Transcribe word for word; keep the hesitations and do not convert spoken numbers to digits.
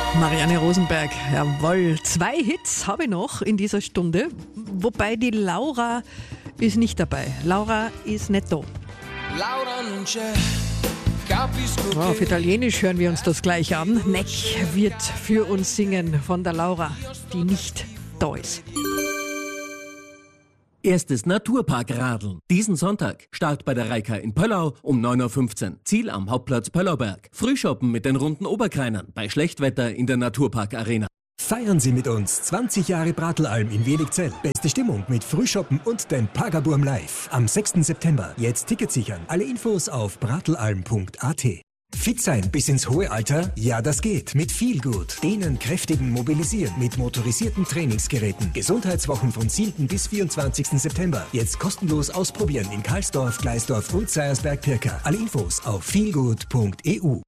Marianne Rosenberg, jawohl. Zwei Hits habe ich noch in dieser Stunde, wobei die Laura ist nicht dabei. Laura ist nicht da. Oh, auf Italienisch hören wir uns das gleich an. Neck wird für uns singen von der Laura, die nicht da ist. Erstes Naturpark-Radeln. Diesen Sonntag. Start bei der Reika in Pöllau um neun Uhr fünfzehn. Ziel am Hauptplatz Pöllauberg. Frühshoppen mit den runden Oberkreinern. Bei Schlechtwetter in der Naturpark-Arena. Feiern Sie mit uns zwanzig Jahre Bratelalm in Weligzell. Beste Stimmung mit Frühshoppen und den Pagaburm Live. Am sechsten September. Jetzt Ticket sichern. Alle Infos auf bratelalm punkt a t. Fit sein bis ins hohe Alter? Ja, das geht. Mit Feelgood. Dehnen, kräftigen, mobilisieren. Mit motorisierten Trainingsgeräten. Gesundheitswochen vom zehnten bis vierundzwanzigsten September. Jetzt kostenlos ausprobieren in Karlsdorf, Gleisdorf und Seiersberg-Pirka. Alle Infos auf feelgood punkt e u.